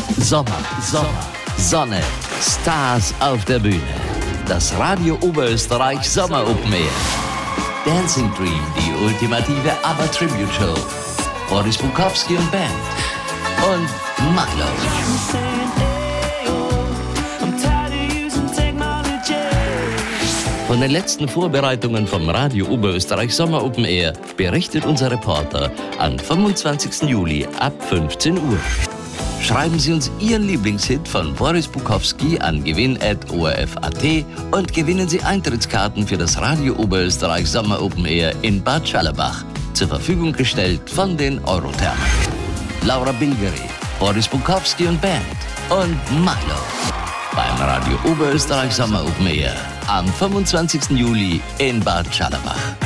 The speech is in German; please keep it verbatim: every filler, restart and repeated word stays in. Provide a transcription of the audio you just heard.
Sommer, Sommer, Sonne, Stars auf der Bühne. Das Radio Oberösterreich Sommer Open Air. Dancing Dream, die ultimative ABBA-Tribute-Show. Boris Bukowski und Band. Und Maklo. Von den letzten Vorbereitungen vom Radio Oberösterreich Sommer Open Air berichtet unser Reporter am fünfundzwanzigsten Juli ab fünfzehn Uhr. Schreiben Sie uns Ihren Lieblingshit von Boris Bukowski an gewinn at o r f punkt a t und gewinnen Sie Eintrittskarten für das Radio Oberösterreich Sommer Open Air in Bad Schallerbach. Zur Verfügung gestellt von den Eurothermen. Laura Bilgeri, Boris Bukowski und Band und Maklo. Beim Radio Oberösterreich Sommer Open Air am fünfundzwanzigsten Juli in Bad Schallerbach.